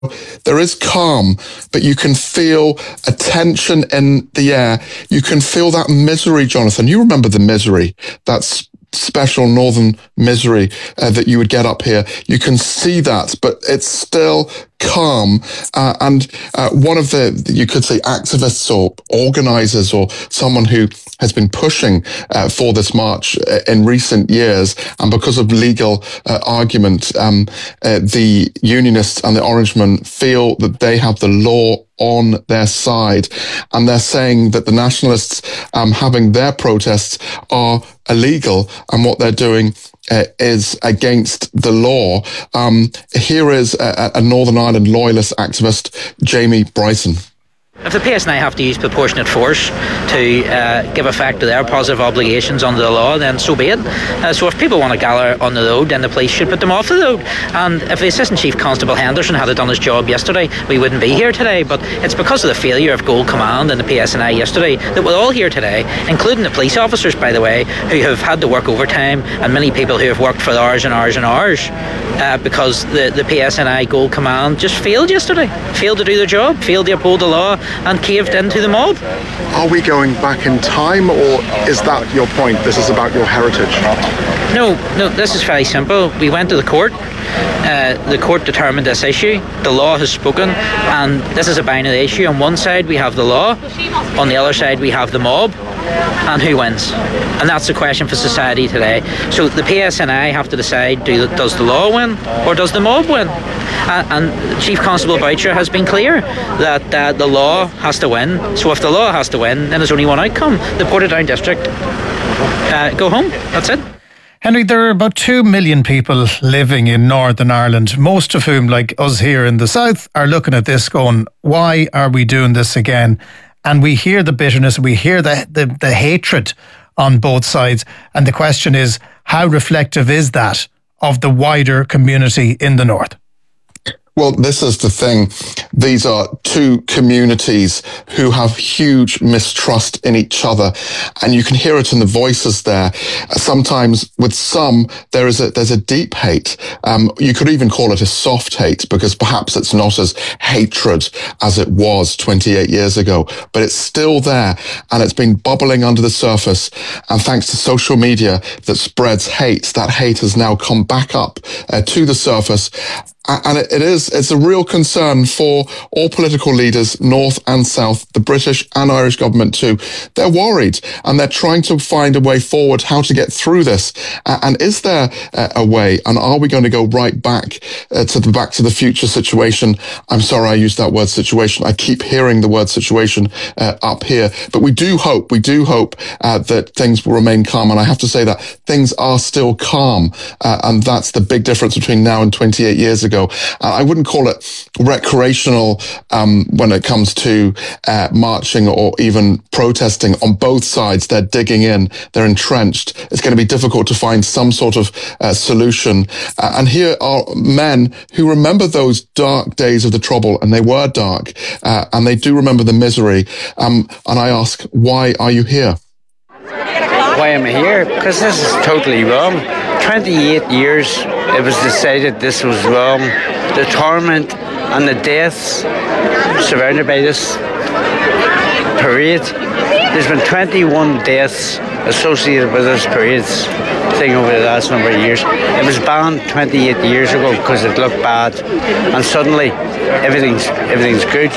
There is calm, but you can feel a tension in the air. You can feel that misery, Jonathan. You remember the misery, that's special northern misery that you would get up here. You can see that, but it's still calm. And one of the, you could say, activists or organizers or someone who has been pushing for this march in recent years, and because of legal argument, the unionists and the Orangemen feel that they have the law on their side, and they're saying that the nationalists having their protests are illegal, and what they're doing is against the law. Here is a Northern Ireland loyalist activist, Jamie Bryson. If the PSNI have to use proportionate force to give effect to their positive obligations under the law, then so be it. So if people want to gather on the road, then the police should put them off the road. And if the Assistant Chief Constable Henderson had done his job yesterday, we wouldn't be here today. But it's because of the failure of Gold Command and the PSNI yesterday that we're all here today, including the police officers, by the way, who have had to work overtime, and many people who have worked for hours and hours and hours because the PSNI Gold Command just failed yesterday, failed to do their job, failed to uphold the law, and caved into the mob. Are we going back in time, or is that your point? This is about your heritage? No, this is very simple. We went to the court. The court determined this issue. The law has spoken, and this is a binary issue. On one side we have the law, on the other side we have the mob, and who wins? And that's the question for society today. So the PSNI have to decide, does the law win or does the mob win? And Chief Constable Boucher has been clear that the law has to win. So if the law has to win, then there's only one outcome: the Portadown District go home. That's it. Henry, there are about 2 million people living in Northern Ireland, most of whom, like us here in the south, are looking at this going, why are we doing this again? And we hear the bitterness, we hear the hatred on both sides. And the question is, how reflective is that of the wider community in the north? Well, this is the thing. These are two communities who have huge mistrust in each other, and you can hear it in the voices there. Sometimes with some, there's a deep hate. You could even call it a soft hate, because perhaps it's not as hatred as it was 28 years ago, but it's still there, and it's been bubbling under the surface. And thanks to social media that spreads hate, that hate has now come back up to the surface. And it's a real concern for all political leaders, North and South, the British and Irish government too. They're worried, and they're trying to find a way forward, how to get through this. And is there a way? And are we going to go right back to the Back to the Future situation? I'm sorry I used that word situation. I keep hearing the word situation up here. But we do hope that things will remain calm. And I have to say that things are still calm. And that's the big difference between now and 28 years ago. I wouldn't call it recreational when it comes to marching or even protesting on both sides. They're digging in, they're entrenched. It's going to be difficult to find some sort of solution. And here are men who remember those dark days of the Trouble, and they were dark, and they do remember the misery. And I ask, why are you here? Why am I here? Because this is totally wrong. 28 years it was decided this was wrong. The torment and the deaths surrounded by this parade. There's been 21 deaths associated with this parade thing over the last number of years. It was banned 28 years ago because it looked bad, and suddenly everything's good.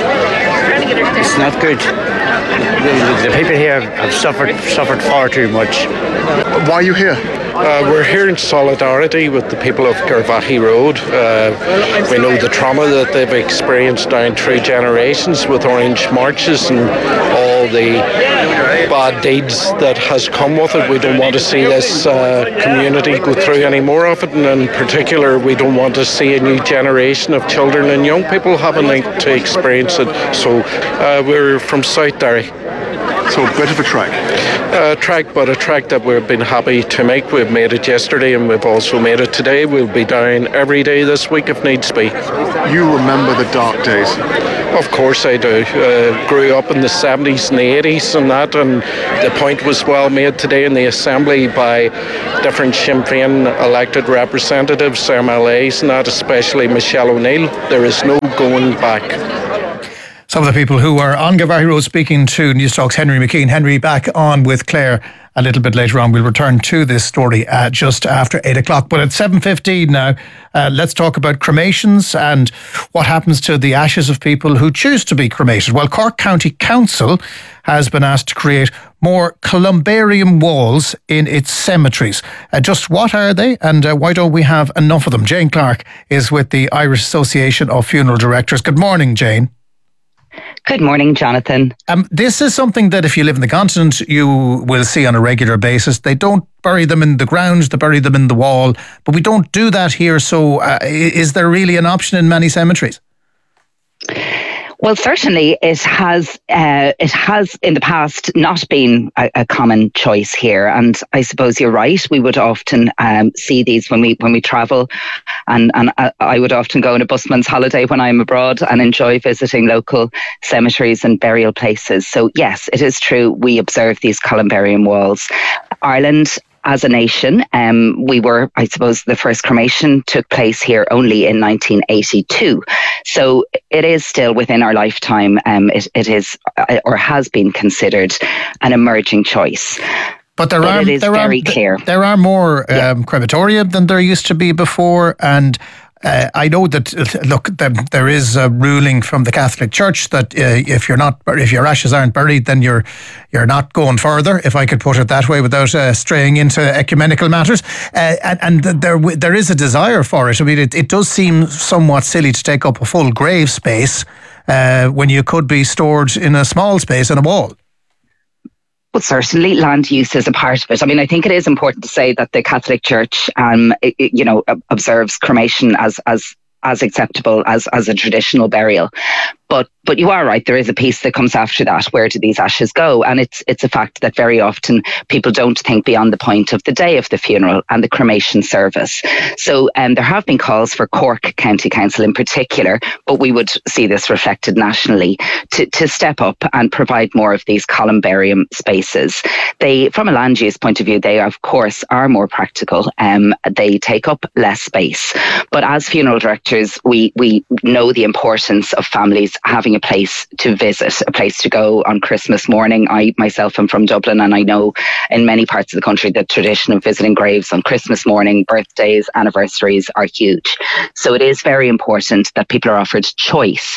It's not good. The people here have suffered far too much. Why are you here? We're here in solidarity with the people of Garvaghey Road. We know the trauma that they've experienced down 3 generations with Orange marches and all the bad deeds that has come with it. We don't want to see this community go through any more of it, and in particular we don't want to see a new generation of children and young people having to experience it. So we're from South Derry. So a bit of a trek. But a trek that we've been happy to make. We've made it yesterday and we've also made it today. We'll be down every day this week if needs be. You remember the dark days? Of course I do. Grew up in the 70s and the 80s and that, and the point was well made today in the Assembly by different Sinn Féin elected representatives, MLAs and that, especially Michelle O'Neill. There is no going back. Some of the people who were on Garvaghey Road speaking to Newstalk's Henry McKean. Henry, back on with Claire a little bit later on. We'll return to this story just after 8 o'clock. But at 7:15 now, let's talk about cremations and what happens to the ashes of people who choose to be cremated. Well, Cork County Council has been asked to create more columbarium walls in its cemeteries. Just what are they, and why don't we have enough of them? Jane Clark is with the Irish Association of Funeral Directors. Good morning, Jane. Good morning, Jonathan. This is something that if you live in the continent, you will see on a regular basis. They don't bury them in the ground, they bury them in the wall, but we don't do that here. So is there really an option in many cemeteries? Well, certainly it has in the past not been a common choice here, and I suppose you're right. We would often see these when we travel, and I would often go on a busman's holiday when I'm abroad and enjoy visiting local cemeteries and burial places. So yes, it is true. We observe these columbarium walls. Ireland, as a nation, we were, I suppose, the first cremation took place here only in 1982. So it is still within our lifetime. It is or has been considered an emerging choice. But there are more crematoria than there used to be before, and I know that, look, there is a ruling from the Catholic Church that if your ashes aren't buried, then you're not going further, if I could put it that way, without straying into ecumenical matters. And there is a desire for it. I mean, it does seem somewhat silly to take up a full grave space when you could be stored in a small space in a wall. But certainly land use is a part of it. I mean, I think it is important to say that the Catholic Church, observes cremation as acceptable as a traditional burial. But you are right, there is a piece that comes after that. Where do these ashes go? And it's a fact that very often people don't think beyond the point of the day of the funeral and the cremation service. So there have been calls for Cork County Council in particular, but we would see this reflected nationally, to step up and provide more of these columbarium spaces. They, from a land use point of view, they of course are more practical. They take up less space. But as funeral directors, we know the importance of families having a place to visit, a place to go on Christmas morning. I myself am from Dublin, and I know in many parts of the country the tradition of visiting graves on Christmas morning, birthdays, anniversaries are huge. So it is very important that people are offered choice.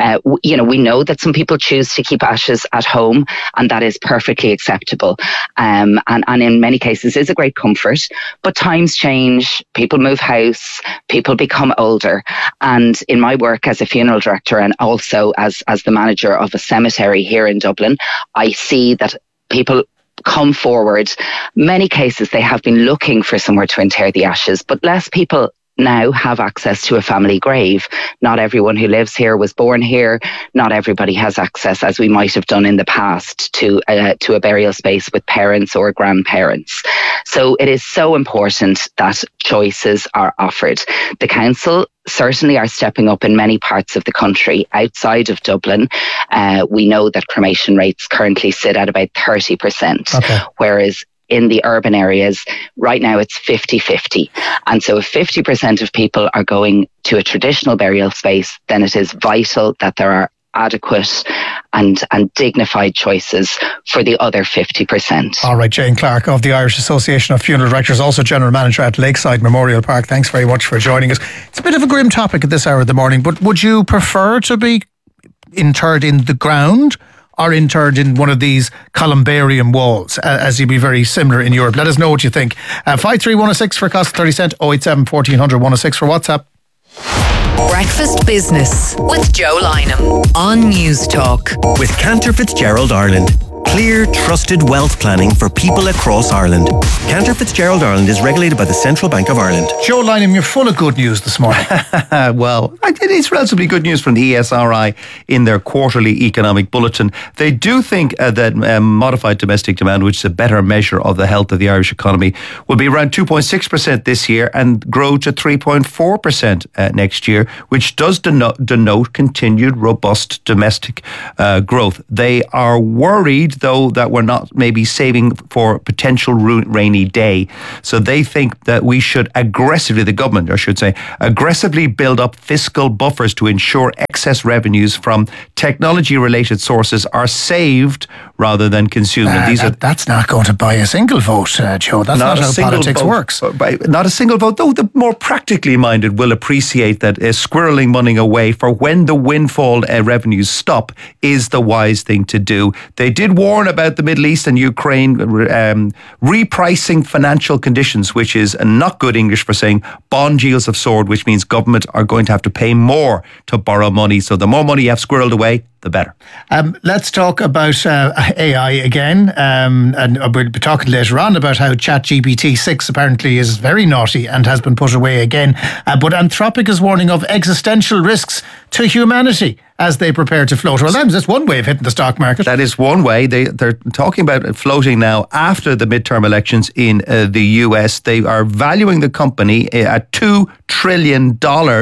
We know that some people choose to keep ashes at home, and that is perfectly acceptable. And in many cases is a great comfort. But times change, people move house, people become older. And in my work as a funeral director, and also as the manager of a cemetery here in Dublin, I see that people come forward. Many cases they have been looking for somewhere to inter the ashes, but less people now have access to a family grave. Not everyone who lives here was born here. Not everybody has access, as we might have done in the past, to a burial space with parents or grandparents. So it is so important that choices are offered. The council certainly are stepping up in many parts of the country outside of Dublin. We know that cremation rates currently sit at about 30%, whereas in the urban areas, right now it's 50-50. And so if 50% of people are going to a traditional burial space, then it is vital that there are adequate and dignified choices for the other 50%. All right, Jane Clark of the Irish Association of Funeral Directors, also General Manager at Lakeside Memorial Park. Thanks very much for joining us. It's a bit of a grim topic at this hour of the morning, but would you prefer to be interred in the ground or interred in one of these columbarium walls, as you'd be very similar in Europe? Let us know what you think. 53106 for cost 30 cent, 087 1400 106 for WhatsApp. Breakfast Business with Joe Lynham on News Talk. With Cantor Fitzgerald Ireland. Clear, trusted wealth planning for people across Ireland. Cantor Fitzgerald Ireland is regulated by the Central Bank of Ireland. Joe Lynham, you're full of good news this morning. Well, it is relatively good news from the ESRI in their quarterly economic bulletin. They do think that modified domestic demand, which is a better measure of the health of the Irish economy, will be around 2.6% this year and grow to 3.4% next year, which does denote continued robust domestic growth. They are worried, though, that we're not maybe saving for potential rainy day. So they think that we should the government, I should say, aggressively build up fiscal buffers to ensure excess revenues from technology-related sources are saved rather than consumed. That's not going to buy a single vote, Joe. That's not how politics works. Not a single vote, though the more practically minded will appreciate that squirreling money away for when the windfall revenues stop is the wise thing to do. They did warn about the Middle East and Ukraine repricing financial conditions, which is not good English for saying bond yields have soared, which means government are going to have to pay more to borrow money. So the more money you have squirreled away, the better. Let's talk about AI again. And we'll be talking later on about how ChatGPT 6 apparently is very naughty and has been put away again. But Anthropic is warning of existential risks to humanity as they prepare to float. Well, that's one way of hitting the stock market. That is one way. They're talking about floating now after the midterm elections in the US. They are valuing the company at $2 trillion.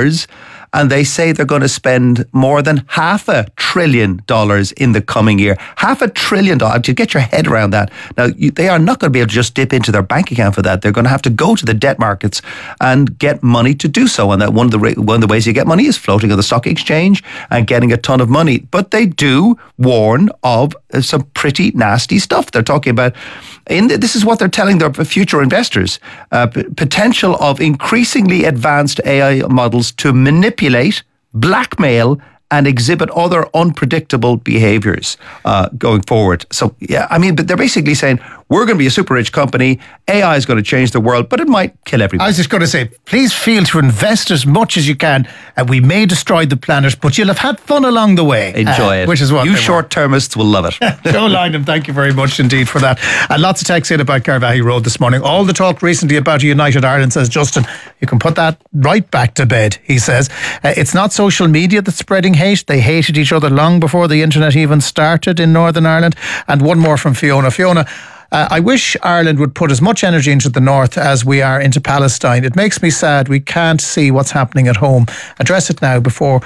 And they say they're going to spend more than $500 billion in the coming year. $500 billion. To get your head around that. Now, they are not going to be able to just dip into their bank account for that. They're going to have to go to the debt markets and get money to do so. And that one of the ways you get money is floating on the stock exchange and getting a ton of money. But they do warn of some pretty nasty stuff. They're talking about, this is what they're telling their future investors, potential of increasingly advanced AI models to manipulate, blackmail, and exhibit other unpredictable behaviours going forward. So, yeah, I mean, but they're basically saying, we're going to be a super rich company, AI is going to change the world, but it might kill everybody. I was just going to say, please feel to invest as much as you can. We may destroy the planet, but you'll have had fun along the way. Enjoy it. Which is what you short-termists will love it. Joe Lynham, thank you very much indeed for that. And lots of texts in about Carvahy Road this morning. All the talk recently about United Ireland, says Justin. You can put that right back to bed, he says. It's not social media that's spreading hate. They hated each other long before the internet even started in Northern Ireland. And one more from Fiona. Fiona, I wish Ireland would put as much energy into the north as we are into Palestine. It makes me sad we can't see what's happening at home. Address it now before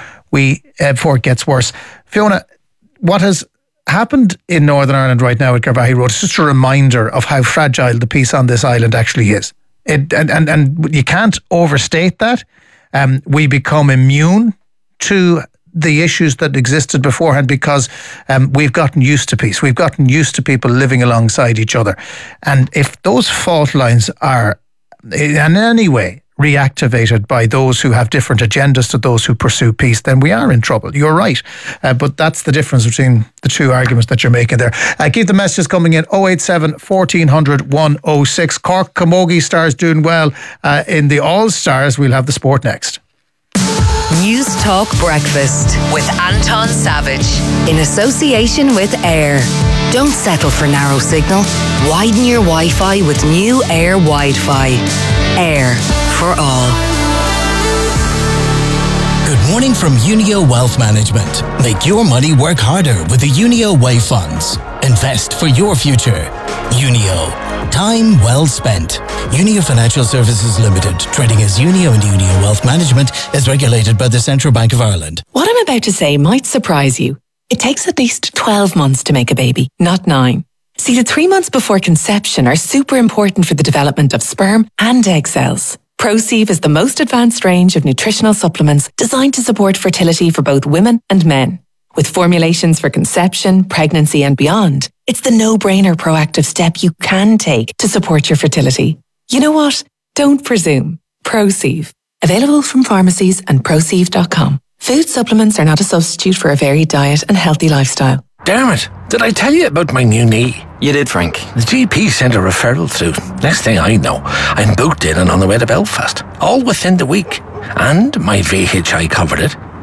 it gets worse. Fiona, what has happened in Northern Ireland right now at Carvahy Road is just a reminder of how fragile the peace on this island actually is. And you can't overstate that. We become immune to the issues that existed beforehand because we've gotten used to peace. We've gotten used to people living alongside each other. And if those fault lines are in any way reactivated by those who have different agendas to those who pursue peace, then we are in trouble. You're right. But that's the difference between the two arguments that you're making there. Keep the messages coming in. 087 1400 106. Cork Camogie Stars doing well in the All-Stars. We'll have the sport next. News Talk Breakfast with Anton Savage in association with Air. Don't settle for narrow signal. Widen your Wi-Fi with new Air Wi-Fi. Air for all. Good morning from Unio Wealth Management. Make your money work harder with the Unio Way Funds. Invest for your future. Unio. Time well spent. Unio Financial Services Limited, trading as Unio and Unio Wealth Management, is regulated by the Central Bank of Ireland. What I'm about to say might surprise you. It takes at least 12 months to make a baby, not 9. See, the 3 months before conception are super important for the development of sperm and egg cells. ProSieve is the most advanced range of nutritional supplements designed to support fertility for both women and men. With formulations for conception, pregnancy and beyond, it's the no-brainer proactive step you can take to support your fertility. You know what? Don't presume. ProSieve. Available from pharmacies and ProSieve.com. Food supplements are not a substitute for a varied diet and healthy lifestyle. Dermot, did I tell you about my new knee? You did, Frank. The GP sent a referral through. Next thing I know, I'm booked in and on the way to Belfast. All within the week. And my VHI covered it.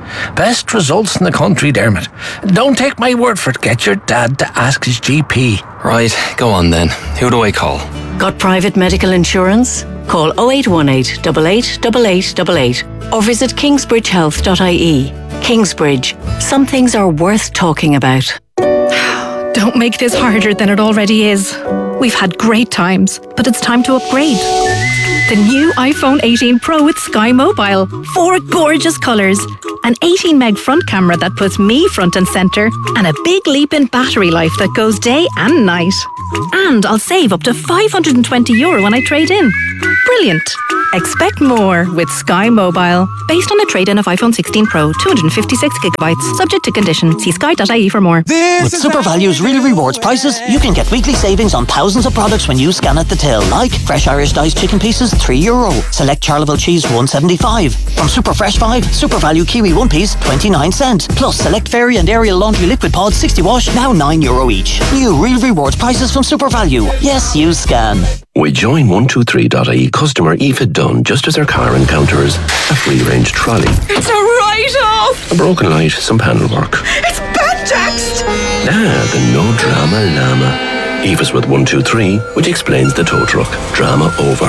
Best results in the country, Dermot. Don't take my word for it. Get your dad to ask his GP. Right, go on then. Who do I call? Got private medical insurance? Call 0818 88 8888 or visit kingsbridgehealth.ie. Kingsbridge. Some things are worth talking about. Don't make this harder than it already is. We've had great times, but it's time to upgrade. The new iPhone 18 Pro with Sky Mobile. 4 gorgeous colours. An 18 meg front camera that puts me front and centre. And a big leap in battery life that goes day and night. And I'll save up to €520 when I trade in. Brilliant. Expect more with Sky Mobile. Based on a trade-in of iPhone 16 Pro, 256GB. Subject to condition. See sky.ie for more. With SuperValue's Real Rewards prices, you can get weekly savings on thousands of products when you scan at the till. Like fresh Irish diced chicken pieces, €3. Select Charleville cheese, $1.75. From Super Fresh 5, SuperValue Kiwi 1 piece, 29 cents. Plus select Fairy and Ariel Laundry Liquid Pods, 60 wash, now €9 each. New Real Rewards prices from SuperValue. Yes, you scan. We join 123.ie customer Aoife Dunn just as her car encounters a free-range trolley. It's a write-off! A broken light, some panel work. It's Pentaxed! The no drama llama. Aoife's with 123, which explains the tow truck. Drama over.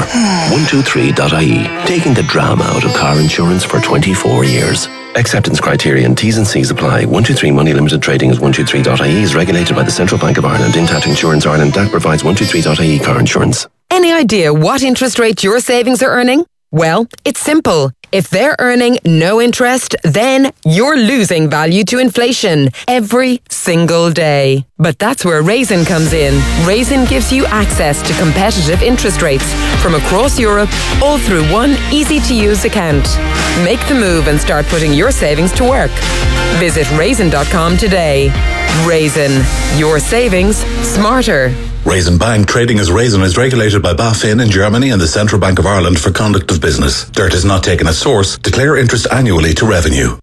123.ie, taking the drama out of car insurance for 24 years. Acceptance criteria and T's and C's apply. 123 Money Limited Trading as 123.ie is regulated by the Central Bank of Ireland. Intact Insurance Ireland DAC provides 123.ie car insurance. Any idea what interest rate your savings are earning? Well, it's simple. If they're earning no interest, then you're losing value to inflation every single day. But that's where Raisin comes in. Raisin gives you access to competitive interest rates from across Europe, all through one easy-to-use account. Make the move and start putting your savings to work. Visit raisin.com today. Raisin, your savings smarter. Raisin Bank trading as Raisin is regulated by BaFin in Germany and the Central Bank of Ireland for conduct of business. Dirt is not taken as source. Declare interest annually to revenue.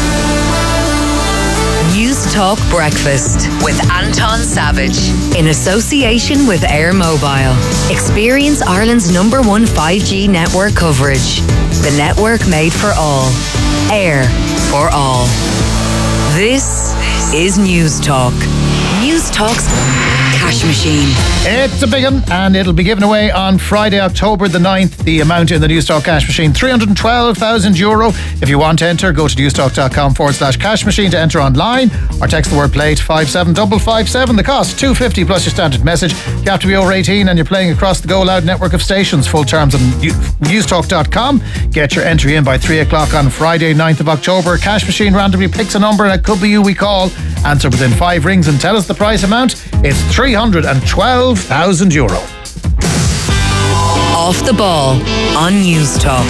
News Talk Breakfast with Anton Savage in association with Air Mobile. Experience Ireland's #1 5G network coverage. The network made for all. Air for all. This is News Talk. News Talk's cash machine. It's a big one, and it'll be given away on Friday, October the 9th. The amount in the Newstalk cash machine, €312,000. If you want to enter, go to newstalk.com/cash machine to enter online, or text the word play to 57557. The cost, $250 plus your standard message. You have to be over 18 and you're playing across the Go Loud network of stations. Full terms on newstalk.com. Get your entry in by 3 o'clock on Friday, 9th of October. Cash machine randomly picks a number, and it could be you we call. Answer within 5 rings and tell us the price amount. It's €312,000. Off the ball on News Talk.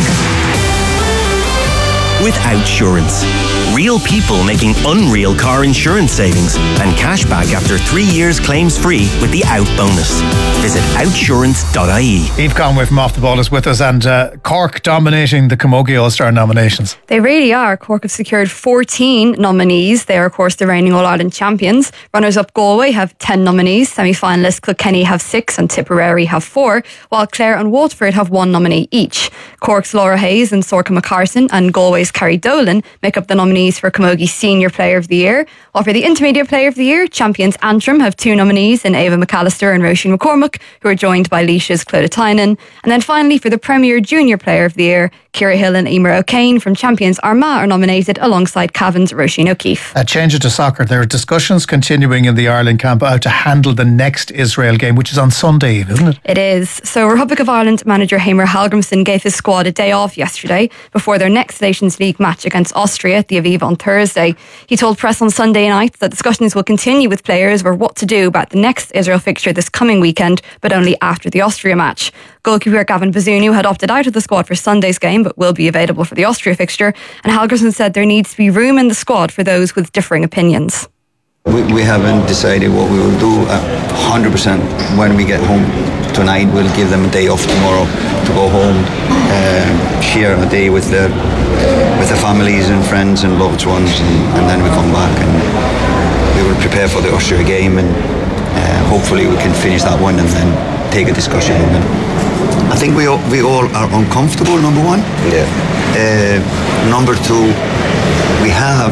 With Outsurance. Real people making unreal car insurance savings and cash back after 3 years claims free with the Out bonus. Visit outsurance.ie. Eve Conway from Off the Ball is with us, and Cork dominating the Camogie All-Star nominations. They really are. Cork have secured 14 nominees. They are, of course, the reigning All-Ireland champions. Runners-up Galway have 10 nominees. Semi-finalists Kilkenny have 6 and Tipperary have 4, while Clare and Waterford have 1 nominee each. Cork's Laura Hayes and Sorka McCarson and Galway's Carrie Dolan make up the nominees for Camogie Senior Player of the Year. While for the Intermediate Player of the Year, champions Antrim have 2 nominees in Ava McAllister and Roisin McCormick, who are joined by Leisha's Clodagh Tynan. And then finally, for the Premier Junior Player of the Year, Ciara Hill and Emer O'Kane from champions Armagh are nominated alongside Cavan's Roisin O'Keefe. Change it to soccer. There are discussions continuing in the Ireland camp how to handle the next Israel game, which is on Sunday, isn't it? It is. So Republic of Ireland manager Heimir Hallgrímsson gave his squad a day off yesterday before their next Nations League match against Austria at the Aviva on Thursday. He told press on Sunday night that discussions will continue with players over what to do about the next Israel fixture this coming weekend, but only after the Austria match. Goalkeeper Gavin Bazunu had opted out of the squad for Sunday's game, but will be available for the Austria fixture. And Hallgrímsson said there needs to be room in the squad for those with differing opinions. We haven't decided what we will do 100%. When we get home tonight, we'll give them a day off tomorrow to go home, share a day with their families and friends and loved ones, and then we come back and we will prepare for the Austria game, and hopefully we can finish that one and then take a discussion with them. I think we all are uncomfortable, number one. Yeah. Number two, we have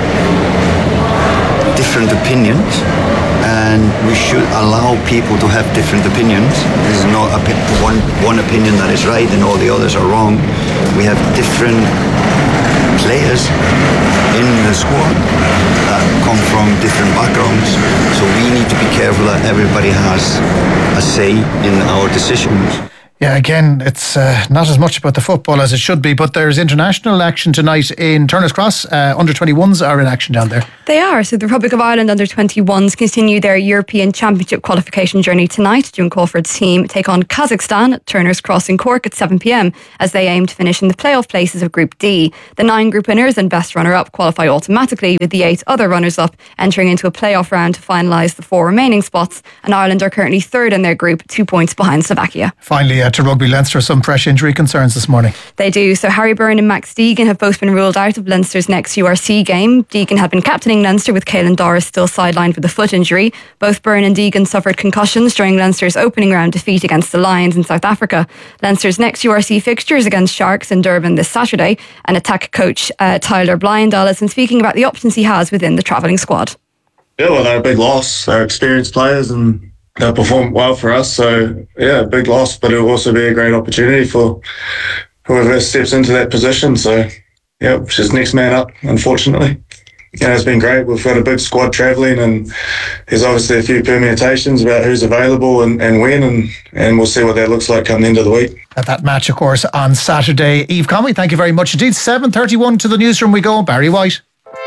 different opinions, and we should allow people to have different opinions. There's not one opinion that is right and all the others are wrong. We have different players in the squad that come from different backgrounds, so we need to be careful that everybody has a say in our decisions. Yeah, again, it's not as much about the football as it should be, but there's international action tonight in Turner's Cross. Under-21s are in action down there. They are. So the Republic of Ireland under-21s continue their European Championship qualification journey tonight. June Crawford's team take on Kazakhstan at Turner's Cross in Cork at 7 p.m. as they aim to finish in the playoff places of Group D. The 9 group winners and best runner-up qualify automatically, with the 8 other runners-up entering into a playoff round to finalise the 4 remaining spots. And Ireland are currently third in their group, 2 points behind Slovakia. Finally, to rugby, Leinster, some fresh injury concerns this morning. They do. So Harry Byrne and Max Deegan have both been ruled out of Leinster's next URC game. Deegan had been captaining Leinster, with Caelan Doris still sidelined with a foot injury. Both Byrne and Deegan suffered concussions during Leinster's opening round defeat against the Lions in South Africa. Leinster's next URC fixture is against Sharks in Durban this Saturday, and attack coach Tyler Blyndall has been speaking about the options he has within the travelling squad. Yeah, well, they're a big loss. They're experienced players and they performed well for us, so yeah, big loss, but it'll also be a great opportunity for whoever steps into that position. So yeah, just next man up, unfortunately. Yeah, it's been great. We've got a big squad travelling, and there's obviously a few permutations about who's available and when, and we'll see what that looks like come the end of the week. At that match, of course, on Saturday. Eve Conway, thank you very much indeed. 7:31 to the newsroom we go. Barry White.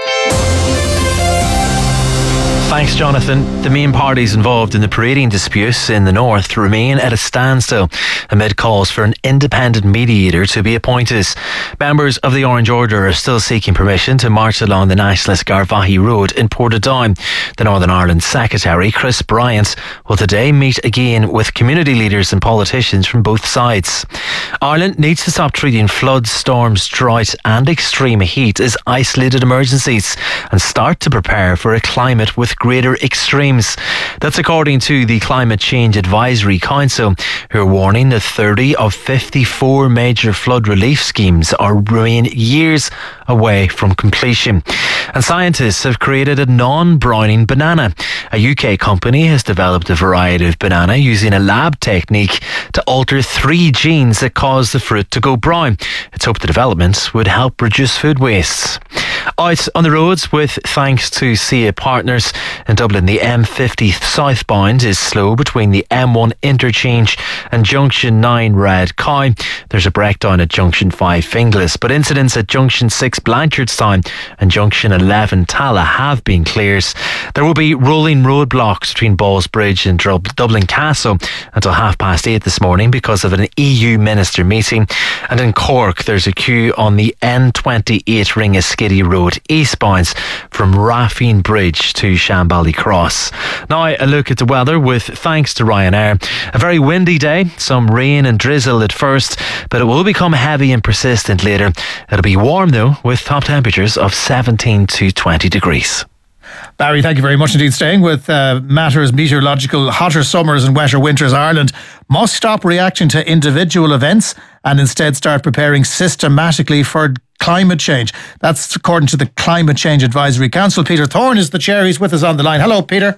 Thanks, Jonathan. The main parties involved in the parading disputes in the north remain at a standstill amid calls for an independent mediator to be appointed. Members of the Orange Order are still seeking permission to march along the nationalist Garvaghey Road in Portadown. The Northern Ireland Secretary, Chris Bryant, will today meet again with community leaders and politicians from both sides. Ireland needs to stop treating floods, storms, drought and extreme heat as isolated emergencies and start to prepare for a climate with greater extremes. That's according to the Climate Change Advisory Council, who are warning that 30 of 54 major flood relief schemes remain years away from completion. And scientists have created a non-browning banana. A UK company has developed a variety of banana using a lab technique to alter 3 genes that cause the fruit to go brown. It's hoped the development would help reduce food waste. Out on the roads with thanks to SIA partners. In Dublin, the M50 southbound is slow between the M1 interchange and Junction 9 Red Cow. There's a breakdown at Junction 5 Finglas, but incidents at Junction 6 Blanchardstown and Junction 11 Tala have been cleared. There will be rolling roadblocks between Ballsbridge and Dublin Castle until 8:30 this morning because of an EU minister meeting. And in Cork, there's a queue on the N28 Ringaskiddy Road eastbound from Raffine Bridge to Shambally Cross. Now a look at the weather with thanks to Ryanair. A very windy day, some rain and drizzle at first, but it will become heavy and persistent later. It'll be warm though, with top temperatures of 17 to 20 degrees. Barry, thank you very much indeed. Staying with matters meteorological, hotter summers and wetter winters, Ireland must stop reacting to individual events and instead start preparing systematically for climate change. That's according to the Climate Change Advisory Council. Peter Thorne is the chair. He's with us on the line. Hello, Peter.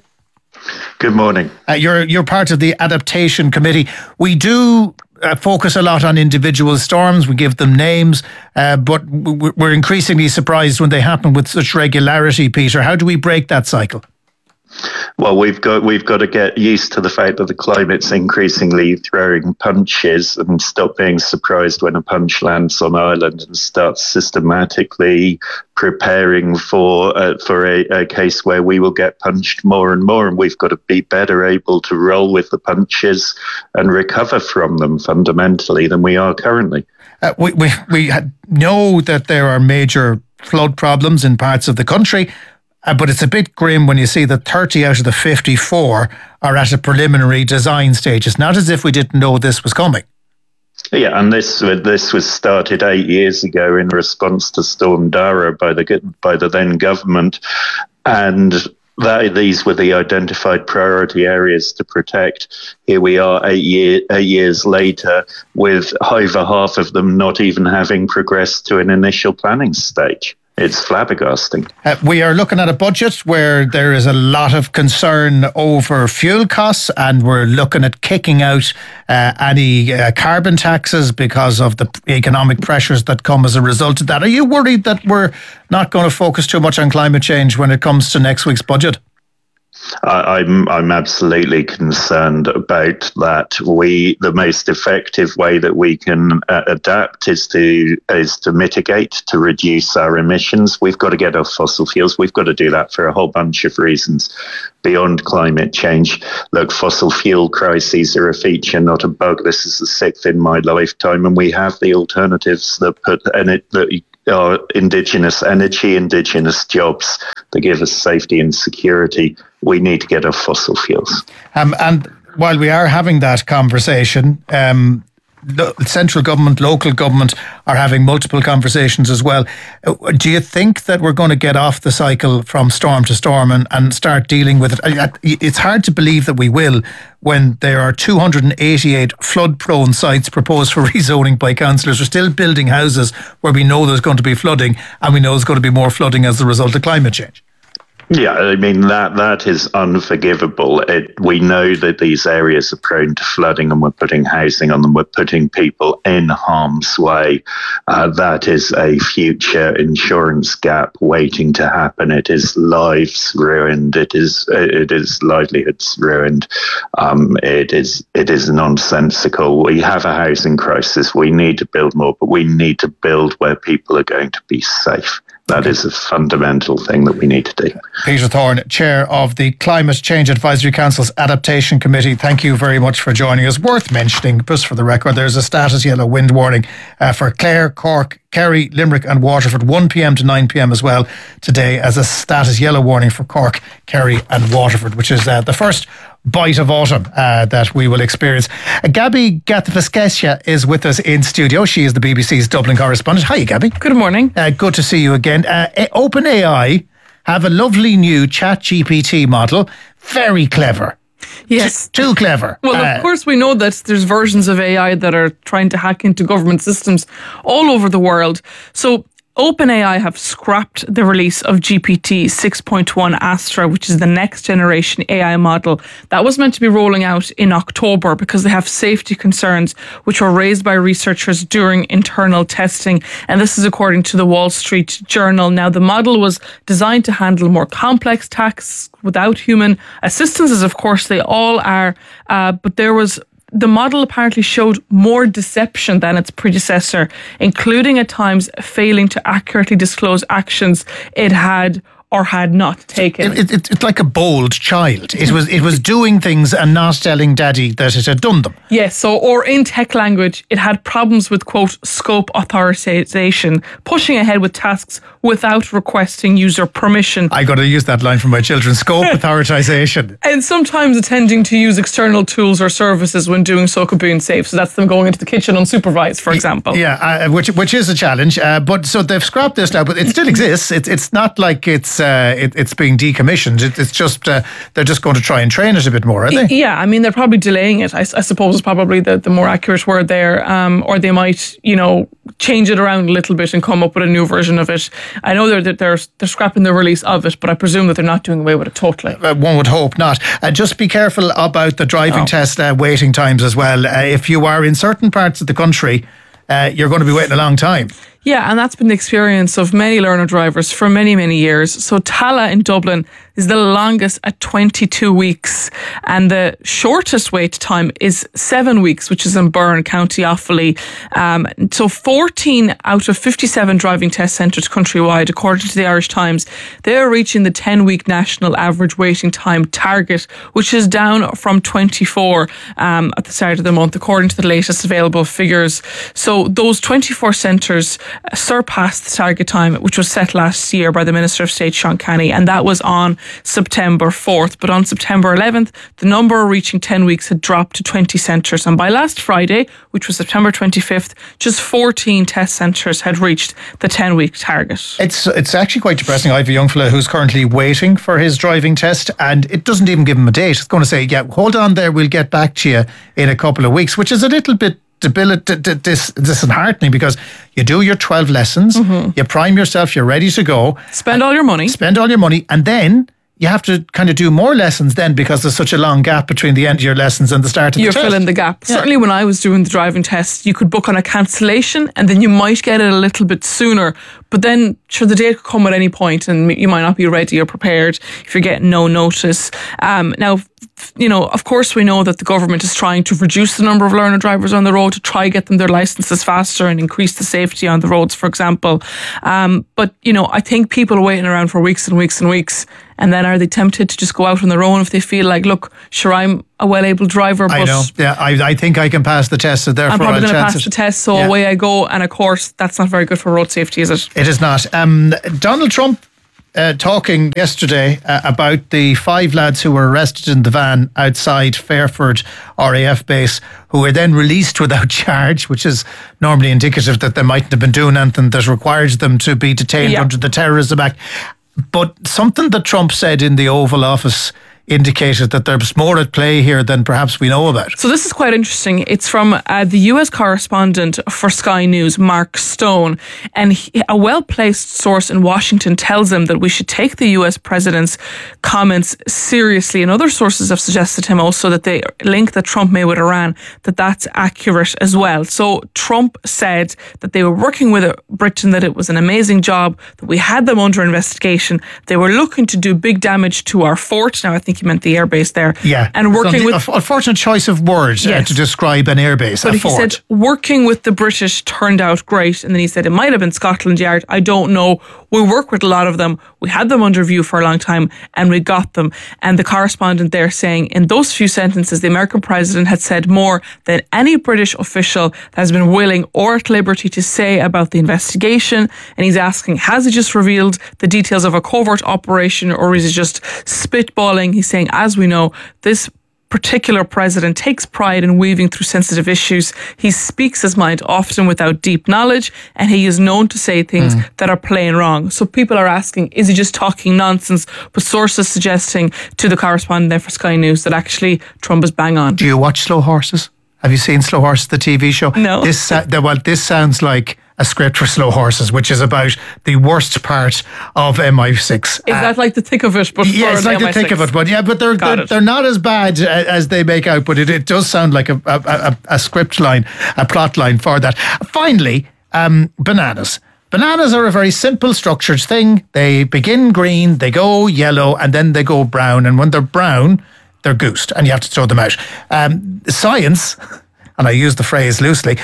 Good morning. You're part of the Adaptation Committee. We do focus a lot on individual storms. We give them names, but we're increasingly surprised when they happen with such regularity, Peter. How do we break that cycle? Well, we've got to get used to the fact that the climate's increasingly throwing punches and stop being surprised when a punch lands on Ireland and start systematically preparing for a case where we will get punched more and more, and we've got to be better able to roll with the punches and recover from them fundamentally than we are currently. We know that there are major flood problems in parts of the country. But it's a bit grim when you see that 30 out of the 54 are at a preliminary design stage. It's not as if we didn't know this was coming. Yeah, and this was started 8 years ago in response to Storm Dara by the then government, and these were the identified priority areas to protect. Here we are 8 years later, with over half of them not even having progressed to an initial planning stage. It's flabbergasting. We are looking at a budget where there is a lot of concern over fuel costs, and we're looking at kicking out any carbon taxes because of the economic pressures that come as a result of that. Are you worried that we're not going to focus too much on climate change when it comes to next week's budget? I'm absolutely concerned about that. The most effective way that we can adapt is to mitigate, to reduce our emissions. We've got to get off fossil fuels. We've got to do that for a whole bunch of reasons beyond climate change. Look, fossil fuel crises are a feature, not a bug. This is the 6th in my lifetime, and we have the alternatives that are indigenous energy, indigenous jobs that give us safety and security. We need to get off fossil fuels. And while we are having that conversation, central government, local government are having multiple conversations as well. Do you think that we're going to get off the cycle from storm to storm and start dealing with it? It's hard to believe that we will, when there are 288 flood-prone sites proposed for rezoning by councillors. We're still building houses where we know there's going to be flooding, and we know there's going to be more flooding as a result of climate change. Yeah, I mean, that is unforgivable. We know that these areas are prone to flooding, and we're putting housing on them. We're putting people in harm's way. That is a future insurance gap waiting to happen. It is lives ruined. It is livelihoods ruined. It is nonsensical. We have a housing crisis. We need to build more, but we need to build where people are going to be safe. That is a fundamental thing that we need to do. Peter Thorne, Chair of the Climate Change Advisory Council's Adaptation Committee, thank you very much for joining us. Worth mentioning, just for the record, there's a status yellow wind warning for Clare, Cork, Kerry, Limerick and Waterford, 1 p.m. to 9 p.m. as well today, as a status yellow warning for Cork, Kerry and Waterford, which is the first bite of autumn that we will experience. Gabby Gatvaskesha is with us in studio. She is the BBC's Dublin correspondent. Hi, Gabby. Good morning. Good to see you again. OpenAI have a lovely new ChatGPT model. Very clever. Yes. Too clever. Well, of course, we know that there's versions of AI that are trying to hack into government systems all over the world. So OpenAI have scrapped the release of GPT 6.1 Astra, which is the next generation AI model that was meant to be rolling out in October because they have safety concerns which were raised by researchers during internal testing. And this is according to the Wall Street Journal. Now, the model was designed to handle more complex tasks without human assistance, as of course they all are. But the model apparently showed more deception than its predecessor, including at times failing to accurately disclose actions it had or had not taken. It's like a bold child. It was doing things and not telling daddy that it had done them. Yes, or in tech language, it had problems with, quote, scope authorization, pushing ahead with tasks without requesting user permission. I got to use that line from my children, scope authorization. And sometimes attending to use external tools or services when doing so could be unsafe. So that's them going into the kitchen unsupervised, for example. Yeah, which is a challenge. But so they've scrapped this now, but it still exists. It's not like it's being decommissioned. It's just they're just going to try and train it a bit more, are they? Yeah, I mean, they're probably delaying it. I suppose is probably the more accurate word there. Or they might, change it around a little bit and come up with a new version of it. I know they're scrapping the release of it, but I presume that they're not doing away with it totally. One would hope not. Just be careful about the driving test waiting times as well. If you are in certain parts of the country, you're going to be waiting a long time. Yeah, and that's been the experience of many learner drivers for many, many years. So Tala in Dublin is the longest at 22 weeks. And the shortest wait time is 7 weeks, which is in Byrne, County Offaly. So 14 out of 57 driving test centres countrywide, according to the Irish Times, they're reaching the 10-week national average waiting time target, which is down from 24 at the start of the month, according to the latest available figures. So those 24 centres surpassed the target time, which was set last year by the Minister of State, Sean Kenny, and that was on September 4th. But on September 11th, the number reaching 10 weeks had dropped to 20 centres. And by last Friday, which was September 25th, just 14 test centres had reached the 10-week target. It's actually quite depressing. I have a young fella who's currently waiting for his driving test, and it doesn't even give him a date. It's going to say, yeah, hold on there, we'll get back to you in a couple of weeks, which is a little bit disheartening, because you do your 12 lessons, you prime yourself, you're ready to go. Spend all your money, and then you have to kind of do more lessons then, because there's such a long gap between the end of your lessons and the start of the test. You're filling the gap. Yeah. Certainly when I was doing the driving test, you could book on a cancellation and then you might get it a little bit sooner. But then, sure, the date could come at any point and you might not be ready or prepared if you're getting no notice. Now, you know, of course we know that the government is trying to reduce the number of learner drivers on the road to try get them their licences faster and increase the safety on the roads, for example. But, you know, I think people are waiting around for weeks and weeks and weeks, and then are they tempted to just go out on their own if they feel like, look, sure, I'm a well-able driver, but I know. Yeah, I think I can pass the test, so therefore I'm probably going to pass it. the test, so away I go. And of course, that's not very good for road safety, is it? It is not. Donald Trump talking yesterday about the 5 lads who were arrested in the van outside Fairford RAF base, who were then released without charge, which is normally indicative that they mightn't have been doing anything that requires them to be detained under the Terrorism Act. But something that Trump said in the Oval Office indicated that there's more at play here than perhaps we know about. So this is quite interesting. It's from the US correspondent for Sky News, Mark Stone, and a well-placed source in Washington tells him that we should take the US president's comments seriously, and other sources have suggested to him also that the link that Trump made with Iran, that's accurate as well. So Trump said that they were working with Britain, that it was an amazing job, that we had them under investigation, they were looking to do big damage to our fort. Now I think he meant the airbase there. Yeah. And working with... Unfortunate choice of words to describe an airbase, but a he fort. said working with the British turned out great. And then he said it might have been Scotland Yard. I don't know. We work with a lot of them. We had them under review for a long time and we got them. And the correspondent there saying in those few sentences, the American president had said more than any British official that has been willing or at liberty to say about the investigation. And he's asking, has he just revealed the details of a covert operation, or is he just spitballing? He's saying, as we know, this particular president takes pride in weaving through sensitive issues. He speaks his mind often without deep knowledge, and he is known to say things that are plain wrong. So people are asking, is he just talking nonsense? But sources suggesting to the correspondent there for Sky News that actually Trump is bang on. Do you watch Slow Horses? Have you seen Slow Horses, the TV show? No. This sounds like a script for Slow Horses, which is about the worst part of MI6. Is that like the thick of it? But yeah, it's like the thick of it. But yeah, but they're not as bad as they make out. But it does sound like a script line, a plot line for that. Finally, bananas. Bananas are a very simple, structured thing. They begin green, they go yellow, and then they go brown. And when they're brown, they're goosed, and you have to throw them out. Science, and I use the phrase loosely,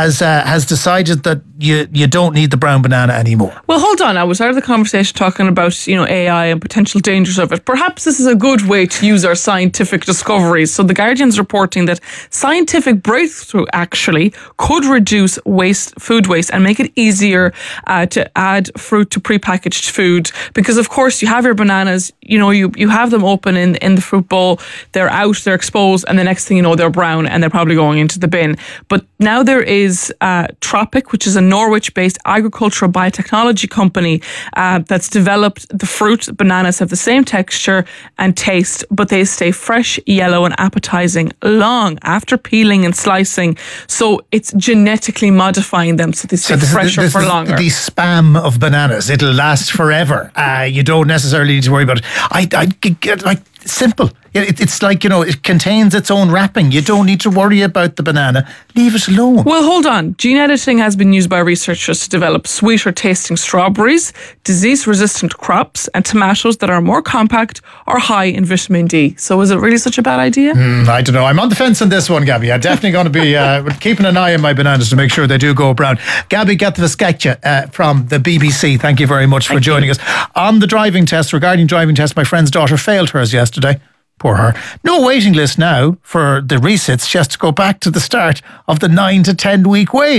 has decided that you don't need the brown banana anymore. Well, hold on. I was out of the conversation talking about, AI and potential dangers of it. Perhaps this is a good way to use our scientific discoveries. So the Guardian's reporting that scientific breakthrough actually could reduce food waste and make it easier to add fruit to prepackaged food. Because of course you have your bananas, you have them open in the fruit bowl, they're out, they're exposed, and the next thing you know, they're brown and they're probably going into the bin. But now there is Tropic, which is a Norwich-based agricultural biotechnology company that's developed the fruit. Bananas have the same texture and taste, but they stay fresh, yellow and appetizing long after peeling and slicing. So it's genetically modifying them so they stay fresher for longer. The spam of bananas. It'll last forever. You don't necessarily need to worry about it. I'd get simple. It's like, it contains its own wrapping. You don't need to worry about the banana. Leave it alone. Well, hold on. Gene editing has been used by researchers to develop sweeter tasting strawberries, disease-resistant crops, and tomatoes that are more compact or high in vitamin D. So is it really such a bad idea? I don't know. I'm on the fence on this one, Gabby. I'm definitely going to be keeping an eye on my bananas to make sure they do go brown. Gabby Gatvasketcha from the BBC. Thank you very much for joining us. On the driving test, regarding driving test, my friend's daughter failed hers yesterday. Poor her. No waiting list now for the resits. She has to go back to the start of the 9 to 10 week wait,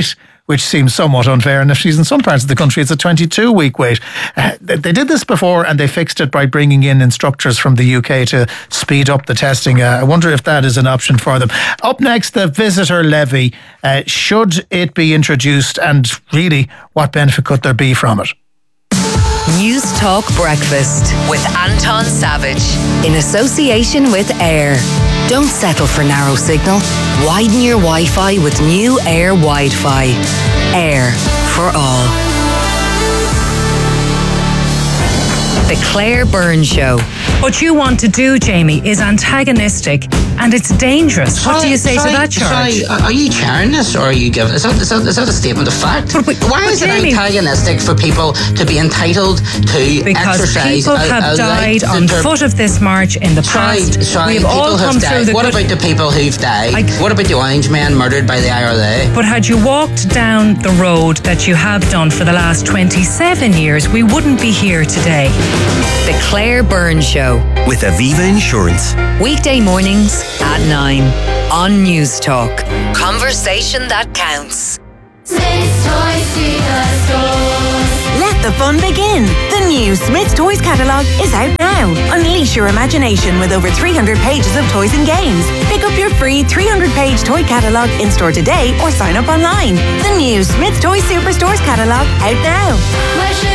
which seems somewhat unfair. And if she's in some parts of the country, it's a 22-week wait. They did this before and they fixed it by bringing in instructors from the UK to speed up the testing. I wonder if that is an option for them. Up next, the visitor levy. Should it be introduced, and really, what benefit could there be from it? News Talk Breakfast with Anton Savage in association with Air. Don't settle for narrow signal. Widen your Wi-Fi with new Air Wi-Fi. Air for all. The Claire Byrne Show. What you want to do, Jamie, is antagonistic and it's dangerous. What do you say to that charge? Are you chairing this or are you giving... Is that a statement of fact? Why is it antagonistic for people to be entitled to because exercise? People have died on foot of this march in the past. Sorry, We've all come through the... What about the people who've died? What about the Orange men murdered by the IRA? But had you walked down the road that you have done for the last 27 years, we wouldn't be here today. The Claire Byrne Show with Aviva Insurance. Weekday mornings at 9 on News Talk. Conversation that counts. Let the fun begin. The new Smith's Toys catalogue is out now. Unleash your imagination with over 300 pages of toys and games. Pick up your free 300-page toy catalogue in store today or sign up online. The new Smith's Toys Superstores catalogue out now.